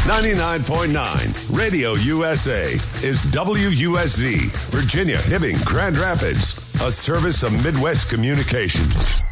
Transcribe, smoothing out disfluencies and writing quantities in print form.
99.9 Radio USA is WUSZ, Virginia, Hibbing, Grand Rapids, a service of Midwest Communications.